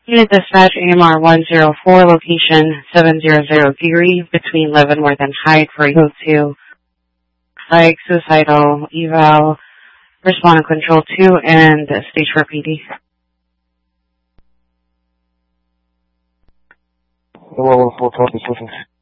Unit Dispatch AMR 104, location 700 Geary, between Leavenworth and Hyde for go to psych, suicidal, eval, respondent control 2, and stage 4 PD. Hello, 4 copies, listen.